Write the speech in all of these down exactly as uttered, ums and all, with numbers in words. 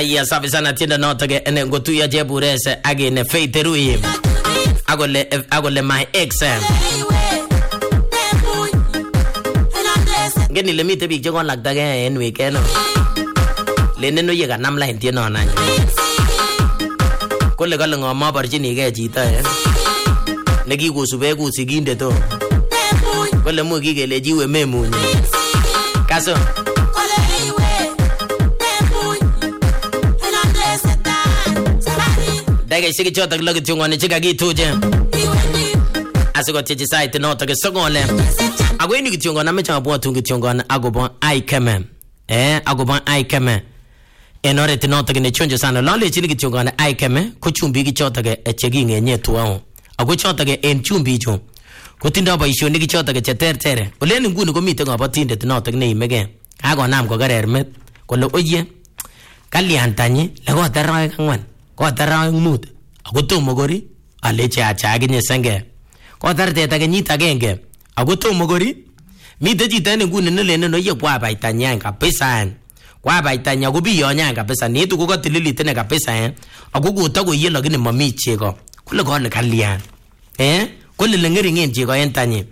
Aya safi sana tienda notoke ene ngotuya jeburese age ne Faith Rui. Agole agole my ex. Ngeni le mite big jongon lagda ge en weekend. Le neno ye ganam line tieno na. Kole kole ngoma barchini ge chito eh. Neki kusube kusiginde to. Kole mu kigele jiwe memunye. Kaso Daga shiki chota logi tungone chika gituje. Asiko tichi site no to sogole. Agweni kitungona mecha bwa tungi tungona agobon aikeme. Eh agobon aikeme. Enore tinoto ne chonjo sana lole chini kitungona aikeme kuchumbi kichota ge echegi ngenye tuao. Ago chota ge en chumbi jo. Kutinda baisho ni kichota ge chetertere. Oleni nguni komite ngabatinde tinoto ne imege. Ago nam ko garermet. Kole oye. Kaliantanyi lago tarawe kangwan. Ko tarawe mut. Ago tomo gori aleche acha aginye senge. Ko tarte ta genyita genge. Ago tomo gori mite jitane nguni ne lene no ye kwa baitanya kabisa. Kwa baitanya go biyo nya kabisa ni tu ko tilili tene kabisa eh. Ago go ta go ye lagine mami chego. Kule ko le kalian. Eh? Kule le ngiri ngen chego entanye.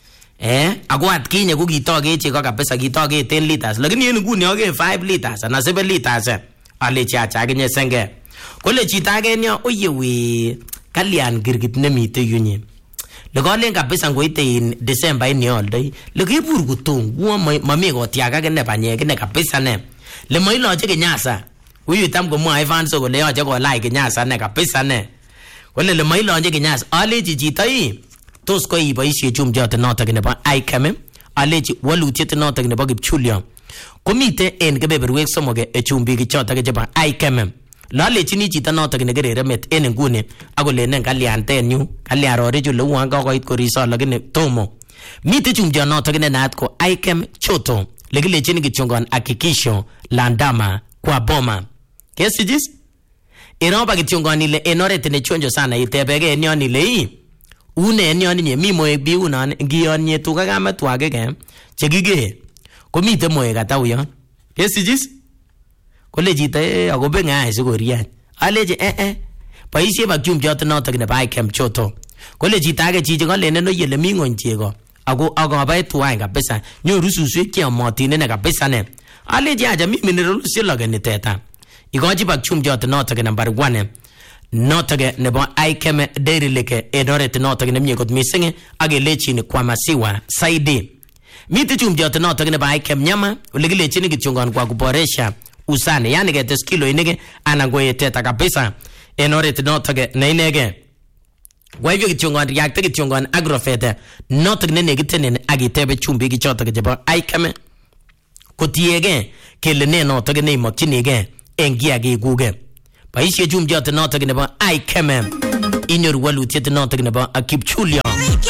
Eh? Ago atkinye go gitoge chego kabisa gitoge ten liters. Lakini ye nguni oge five liters na seven liters. Aleche acha aginye senge. Kole chitage nyo oye we kalian girgit nemite yunye. Legolen kabisa ngoite in December ni oldai. Legibur gutung wo mami go tiaga gene banye gene kabisa ne. Le moilo che kenyasa. Uyu tam go mo Ivan so go le aje go like kenyasa ne kabisa ne. Kole le moilo che kenyasa ale jijitai. Tos ko ibo ishi chumjot nota gene ba ai kame. Ale ji walu chet nota gene ba gipchulia. Komite en kebeberwek somoge e chumbi gichota ge ba ai kame. Lale chini chita nota gene gere remet en ngune agole nen kalian tenyu kalian rore ju lu anga ko it ko riso lagene tomo mite chumja nota gene nat ko aikem choto legile chini gichongon hakikisho landama kwa boma kesi jis iroba gichongon ile enore tene chonjo sana itebege enyo ile yi une enyo ni mi moe bi una ngiyon nye tuka kama twage ke chegige ko mite moe kata uyon kesi jis Kole jita agobe nga isikoria. Aleje eh eh. Paishe bakyum jota nota gine bai kem choto. Kole jita ge chije ngale neno yele mingo nchego. Ago ago bai tuwa kabisa. Nyoru suswe kia motine ne kabisa ne. Aleje aja mimi ne rusi loge ni teta. Igoji bakyum jota nota gine number one. Nota ge ne ba ai kem deri leke edore te nota gine mnyekot misinge age lechi ni kwa masiwa saidi. Mite chum jota nota gine bai kem nyama ulegile chini kichungan kwa kuboresha usane yani get kilo inege anangoye teta kabisa enore tinotage na inege kwa hivyo kichongon yakte kichongon agrofete notage nene gitene agitebe chumbi gichota gejeba aikame kotiege kele ne notage ne makchinige engia ge guge paishe chumbi jota notage ne ba aikame inyor walu tete notage ne ba akipchulia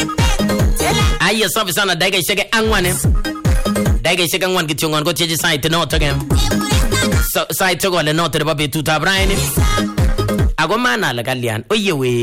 aya safi sana daiga shege angwane daiga shege angwan kichongon ko cheje site notage So sai togo le note ba be tuta brain ago mana la galian oye we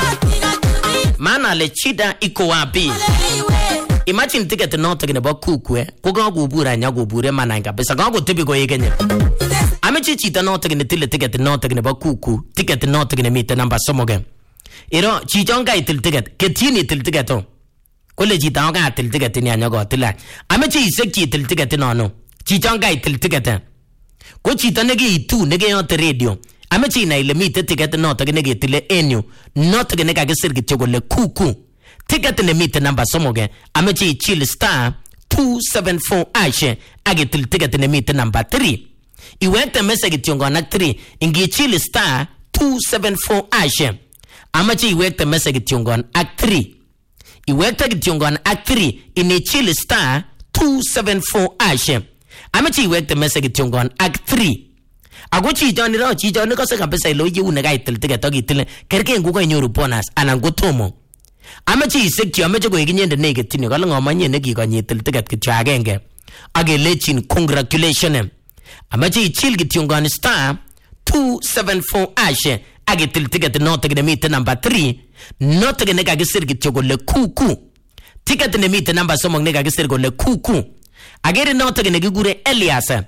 mana le chida iko wapi imagine ticket note ne ba kukwe ko ga go bura nya go bure mana nga pesa ga go tebi go yegenye amechi chita note ne tile ticket note ne ba kuku ticket note ne mita number somoge iro chijonga itil ticket ketini itil ticket to ko le chita ga itil ticket ni anya go tila amechi isek itil ticket no no chijonga itil ticket ko chita nege itu nege yote radio amechi na ile mite ticket nota nege tile enyu nota nege ka gesir gichogo le kuku ticket ne mite number somoge amechi chill star two seven four ashe age til ticket ne mite number three iwekte message tiongo na three ingi chill star two seven four ashe amechi iwekte message tiongo ak three iwekte tiongo ak three ini chill star two seven four ashe Amachi wek the message tiongon ak three. Ago chi joni ro chi joni ko se kabisa ilo ye una gai til tiga togi til kerke ngugo nyoru bonus anan go tomo. Amachi sekti amachi go iginyende nege tini ko ngo manye ne gi ko nyi til tiga ki chagenge. Age lechin congratulations. Amachi chil gi tiongon star two seven four ashe age til tiga no tiga meet number three no tiga ne ga gisir gi togo le kuku. Tiga ne meet number somong ne ga gisir go le kuku. Agere no tiga ne gigure Elias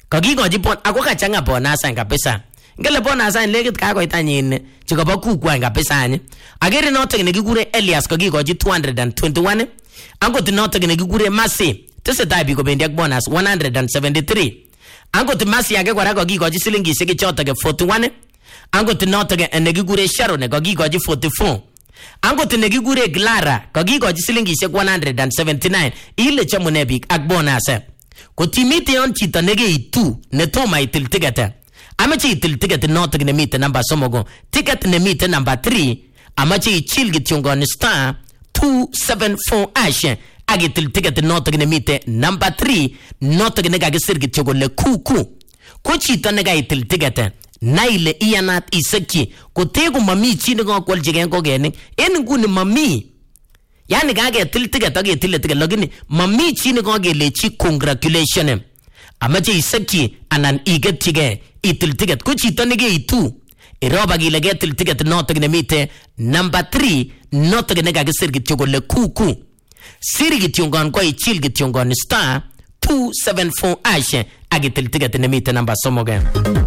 Kakikochi bon ako kachanga bonus kabisa. Ngele bonus any legit kakoit anyin chikobo kukwan kabisa any. Agere notok nekikure Elias kakikochi two hundred twenty-one. Angot notok nekikure Masi tesetai biko bendi ak bonus one hundred seventy-three. Angot Masi age kora kakikochi silingishek chotok forty-one. Angot notok nekikure Sharon kakikochi forty-four. Angot nekikure Clara kakikochi silingishek one hundred seventy-nine. Ile chamune bik ak bonus. Kotimite yon chito nekeitu netoma itil ticket. Amache itil ticket notok nemite number somogo. Ticket nemite number three. Amache ichil kityongon star two seventy-four ash. Agitil ticket notok nemite number three. Notok nekakisir kityongon le kuku. Ko chito nekaitil ticket. Naile iyanat iseki. Kotegu mami chini kwa kwa jigen kwa geni. Eni nguni mami. Yani kage til ticket age til ticket lakini mami chini kwa gelechi congratulations. Amache iseki anan iget tige itil ticket ko chito nege itu. Iroba gilege til ticket notok nemite number three notok nekakisir kityongon le kuku. Siri kityongon kwa ichil kityongon star two seventy-four ash age til ticket nemite number somogen.